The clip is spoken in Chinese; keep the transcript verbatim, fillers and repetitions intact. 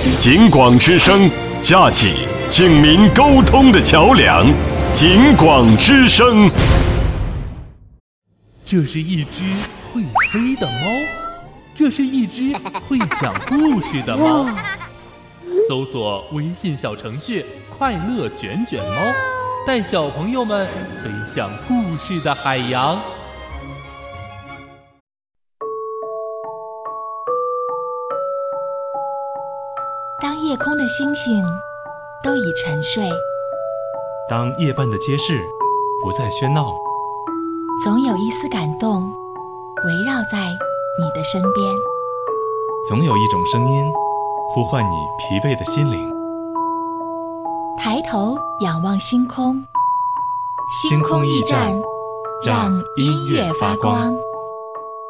警广之声，架起警民沟通的桥梁。警广之声。 这是一只会飞的猫，这是一只会讲故事的猫。搜索微信小程序快乐卷卷猫，带小朋友们飞向故事的海洋。 当夜空的星星都已沉睡， 当夜半的街市不再喧闹， 总有一丝感动围绕在你的身边， 总有一种声音呼唤你疲惫的心灵。 抬头仰望星空， 星空驿站， 让音乐发光。